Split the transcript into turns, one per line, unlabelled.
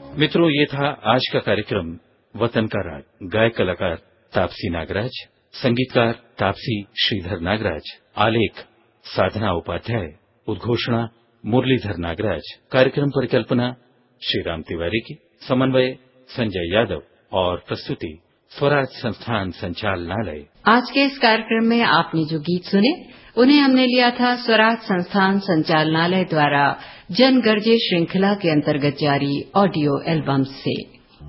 मित्रों, ये था आज का कार्यक्रम वतन का राग। गायक कलाकार तापसी नागराज, संगीतकार तापसी श्रीधर नागराज, आलेख साधना उपाध्याय, उद्घोषणा मुरलीधर नागराज, कार्यक्रम परिकल्पना श्रीराम तिवारी की, समन्वय संजय यादव और प्रस्तुति स्वराज संस्थान संचालनालय।
आज के इस कार्यक्रम में आपने जो गीत सुने उन्हें हमने लिया था स्वराज संस्थान संचालनालय द्वारा जन गर्जे श्रृंखला के अंतर्गत जारी ऑडियो एल्बम से।